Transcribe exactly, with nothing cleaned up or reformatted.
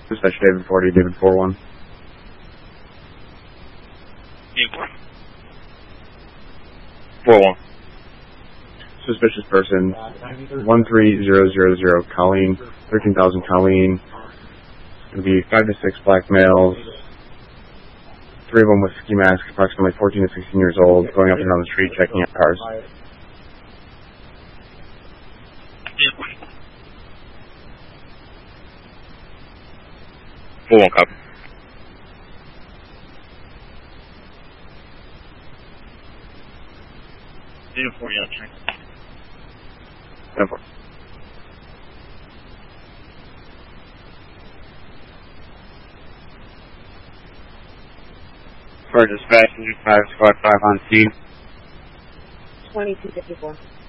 Dispatch David forty, David four one. four one. Suspicious person, one three zero zero zero, Colleen, thirteen thousand Colleen. It's going to be five to six black males, three of them with ski masks, approximately fourteen to sixteen years old, going up and down the street checking out cars. four one, copy. David forty, yeah, check. ten four. For dispatch, five squad five on scene. twenty-two fifty-four.